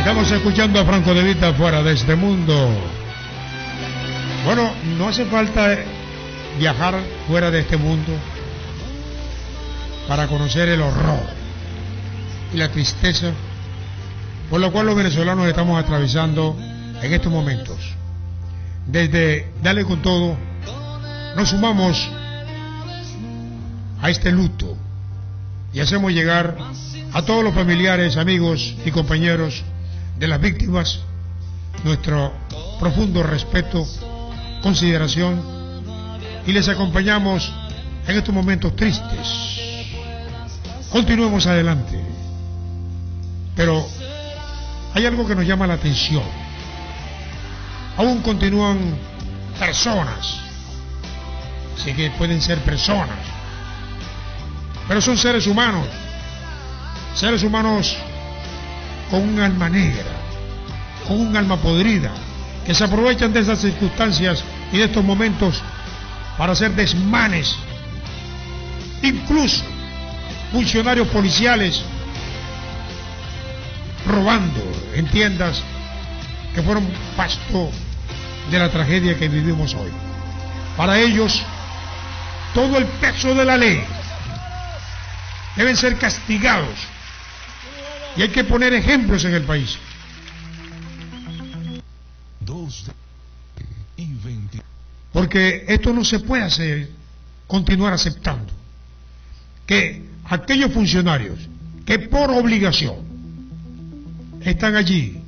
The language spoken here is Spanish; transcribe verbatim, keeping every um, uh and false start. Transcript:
Estamos escuchando a Franco De Vita, Fuera de este mundo. Bueno, no hace falta viajar fuera de este mundo para conocer el horror y la tristeza por lo cual los venezolanos estamos atravesando en estos momentos. Desde Dale con Todo nos sumamos a este luto y hacemos llegar a todos los familiares, amigos y compañeros de las víctimas nuestro profundo respeto, consideración, y les acompañamos en estos momentos tristes. Continuemos adelante, pero hay algo que nos llama la atención. Aún continúan personas, sí que pueden ser personas, pero son seres humanos, seres humanos con un alma negra, con un alma podrida, que se aprovechan de esas circunstancias y de estos momentos para hacer desmanes. Incluso funcionarios policiales robando en tiendas que fueron pasto de la tragedia que vivimos hoy. Para ellos, todo el peso de la ley deben ser castigados, y hay que poner ejemplos en el país. Porque esto no se puede hacer, continuar aceptando que aquellos funcionarios que por obligación están allí